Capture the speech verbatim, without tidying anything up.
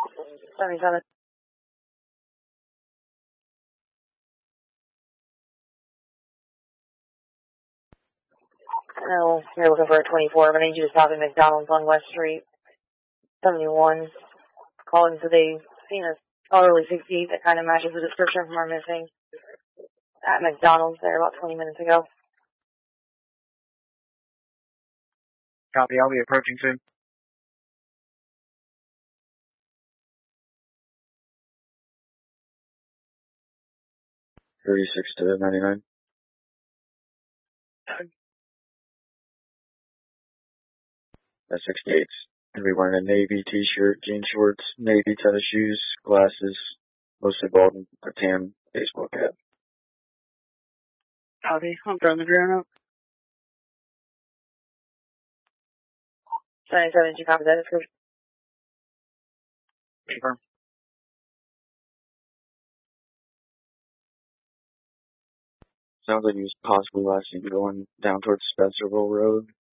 seventy-seven. No, you're looking for a twenty-four, but I need you to stop at McDonald's on West Street. seventy-one. Calling so they've seen a elderly sixty that kind of matches the description from our missing at McDonald's there about twenty minutes ago. Copy, I'll be approaching soon. thirty-six to ninety-nine. That's sixty-eight. Gonna be wearing a navy t-shirt, jean shorts, navy tennis shoes, glasses, mostly bald, and a tan baseball cap. Copy. I'm throwing the drone up. seventy-seven, did you copy that description? Confirm. Sounds like he was possibly last seen going down towards Spencerville Road.